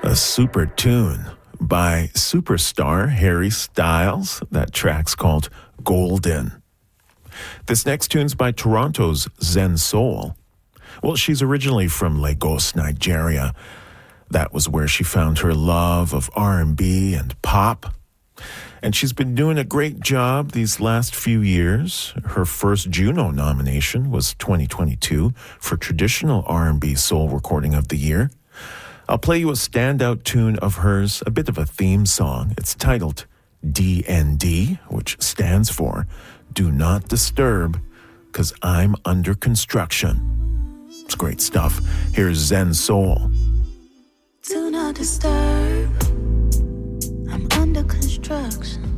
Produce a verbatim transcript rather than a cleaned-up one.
A super tune by superstar Harry Styles. That track's called Golden. This next tune's by Toronto's Zen Soul. Well, she's originally from Lagos, Nigeria. That was where she found her love of R and B and pop. And she's been doing a great job these last few years. Her first Juno nomination was twenty twenty-two for Traditional R and B Soul Recording of the Year. I'll play you a standout tune of hers, a bit of a theme song. It's titled D N D, which stands for Do Not Disturb, 'Cause I'm Under Construction. It's great stuff. Here's Zen Soul. Do not disturb, I'm under construction.